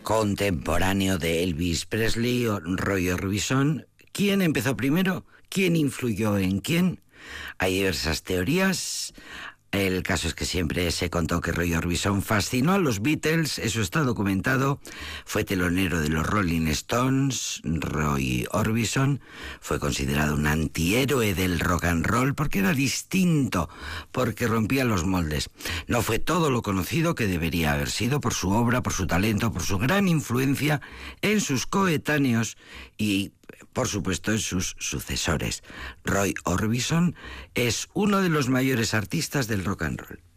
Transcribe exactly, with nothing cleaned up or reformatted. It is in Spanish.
contemporáneo de Elvis Presley, Roy Orbison. ¿Quién empezó primero? ¿Quién influyó en quién? Hay diversas teorías. El caso es que siempre se contó que Roy Orbison fascinó a los Beatles, eso está documentado. Fue telonero de los Rolling Stones. Roy Orbison fue considerado un antihéroe del rock and roll porque era distinto, porque rompía los moldes. No fue todo lo conocido que debería haber sido por su obra, por su talento, por su gran influencia en sus coetáneos y, por supuesto, en sus sucesores. Roy Orbison es uno de los mayores artistas del rock and roll.